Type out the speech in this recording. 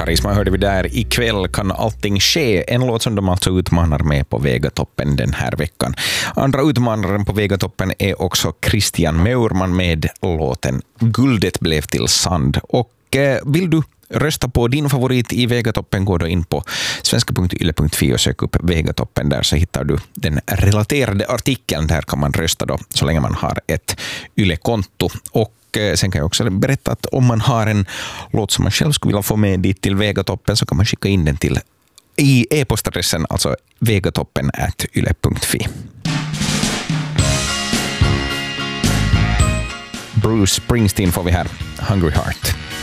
Karisma hörde vi där. Ikväll kan allting ske. En låt som de alltså utmanar med på Vegatoppen den här veckan. Andra utmanaren på Vegatoppen är också Christian Meurman med låten Guldet blev till sand. Och vill du rösta på din favorit i Vegatoppen, gå då in på svenska.yle.fi och sök upp Vegatoppen. Där så hittar du den relaterade artikeln. Där kan man rösta då så länge man har ett Yle-konto. Och sen kan jag också berätta att om man har en låt som man själv skulle vilja få med dit till Vegatoppen så kan man skicka in den till i e-postadressen, alltså vegatoppen@yle.fi. Bruce Springsteen får vi här, Hungry Heart.